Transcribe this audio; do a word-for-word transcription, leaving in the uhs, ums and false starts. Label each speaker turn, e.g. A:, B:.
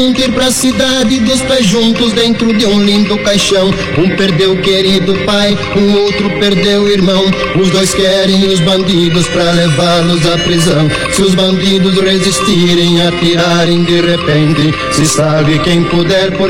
A: Ir pra cidade dos pés juntos dentro de um lindo caixão. Um perdeu o querido pai, um outro perdeu o irmão. Os dois querem os bandidos pra levá-los à prisão. Se os bandidos resistirem, atirarem de repente, se sabe quem puder por